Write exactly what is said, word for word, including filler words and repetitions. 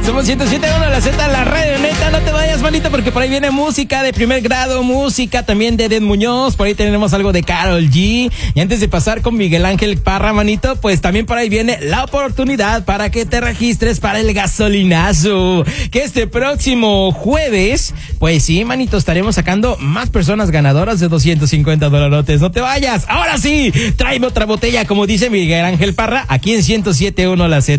Somos ciento siete punto uno, la Z, la radio neta. No te vayas, manito, porque por ahí viene música de primer grado, música también de Eden Muñoz. Por ahí tenemos algo de Karol G. Y antes de pasar con Miguel Ángel Parra, manito, pues también por ahí viene la oportunidad para que te registres para el gasolinazo. Que este próximo jueves, pues sí, manito, estaremos sacando más personas ganadoras de doscientos cincuenta dolarotes. No te vayas. Ahora sí, tráeme otra botella, como dice Miguel Ángel Parra, aquí en ciento siete punto uno, la Z.